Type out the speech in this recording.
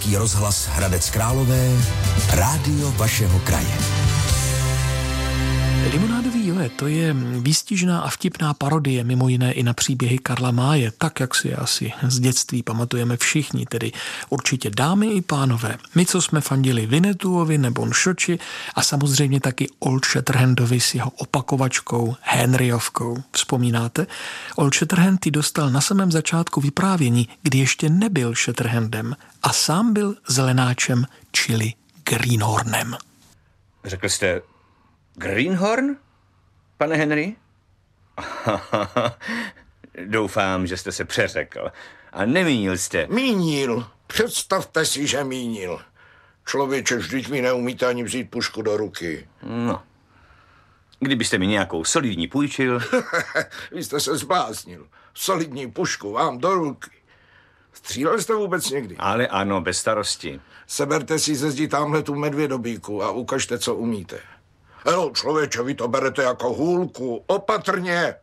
Český rozhlas Hradec Králové, rádio vašeho kraje. Limonádový Joe, to je výstižná a vtipná parodie, mimo jiné i na příběhy Karla Máje, tak jak si asi z dětství pamatujeme všichni, tedy určitě dámy i pánové. My, co jsme fandili Vinetuovi nebo Nšoči a samozřejmě taky Old Shatterhandovi s jeho opakovačkou Henryovkou. Vzpomínáte? Old Shatterhand ty dostal na samém začátku vyprávění, kdy ještě nebyl Shatterhandem a sám byl zelenáčem, čili Greenhornem. Řekl jste Greenhorn, pane Henry? Doufám, že jste se přeřekl. A nemínil jste. Mínil. Představte si, že mínil. Člověče, vždyť mi neumíte ani vzít pušku do ruky. No. Kdybyste mi nějakou solidní půjčil. Vy jste se zbláznil. Solidní pušku vám do ruky. Střílel jste vůbec někdy? Ale ano, bez starosti. Seberte si ze zdi tamhle tu medvědobíku a ukažte, co umíte. Hello, člověče, vy to berete jako hůlku. Opatrně.